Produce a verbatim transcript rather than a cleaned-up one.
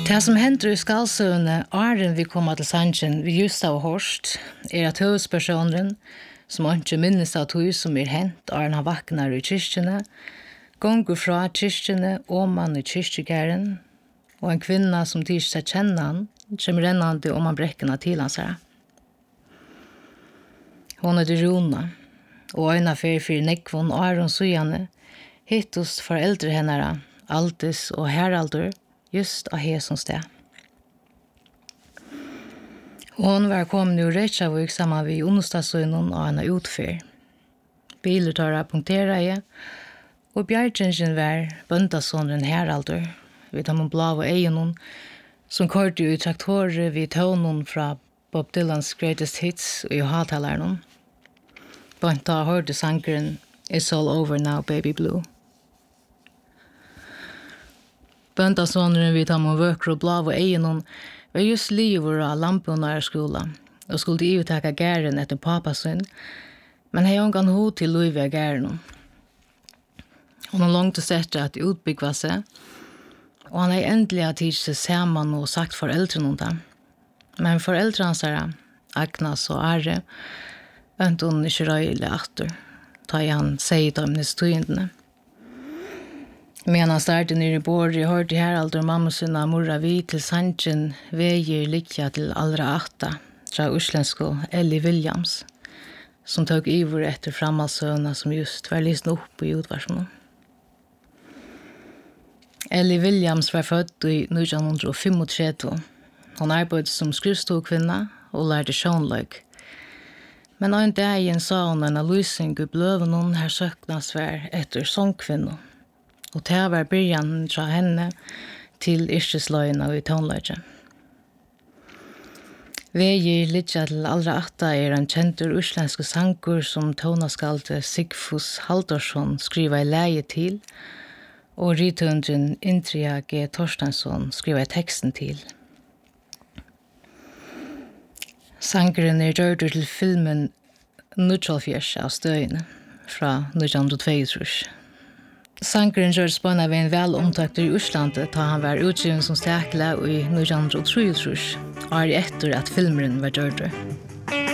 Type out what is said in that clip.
Det som händer i skallsøvne, Arjen vi kommer til sangen vi just har hørt, er at høvdspersonen, som ikke minnes av tog som er hent, Arjen har vaknar i kyrkjene, gonger fra kyrkjene, åman i kyrkjegæren, og en kvinna som tyr seg kjenne han, kommer rennande om han brekkene til hans her. Hon er det Rona, og øyna fer for nekvån Aron Sujane, hittos foreldre hennara, Aldis og Heraldur, just av hesons sted. Hon var kommet ur Reykjavik sammen med onsdagsøynen og en utfyr. Biler tar av punktera i, og bjergjengen var bøndasånren Heraldur, vid ham blave egen, som kørte i traktorer vid tånen fra Bob Dylans Greatest Hits og i hataleren. Bønta hørte sangeren It's All Over Now, Baby Blue. Bøndasånren vid ham vøker og blave egen, var just livet av lampunarskola, og skulle ivetaka gæren etter papasyn, men hei ongan ho til livet av gæren. Hon har långt sett at utbyggva seg, og han har endelig tid seg saman og sagt foreldren om det. Men foreldren hans, Agnes og Are, ønte hun ikke røylig atter, da han sier dem nestøyendene. Men han startet nere i bordet, jeg hørte Herald og mamma sinna morra vi til sangen veier likja til allra atta, fra uslensko Ellie Williams, som tog ivor etter framhalsøna som just var lyst opp i utvarsmål. Ellie Williams var født i nitton trettiofem. Hon arbeidde som skrivstokvinna og lærte sjånløg. Men en dag sa hon en lysing i bløven her søknadsvær etter sångkvinna. Og det var byrjan fra henne til yrkesløgene i tonløgene. Veier litja til allra atta er en kjentur uslenske sangur som tonaskalte Sigfus Haldorsson skriva i leie til, og rytundren Intria G. Torstensson skriva i teksten til. Sangeren er gjørdur til filmen Nutjalfjers av støyene fra nitton tjueto. Sangeren gjør spånna ved en vel omtøkter i Oslandet da han var utgiven som stekla i nitton trettiotre, og er etter at filmeren var gjørdur.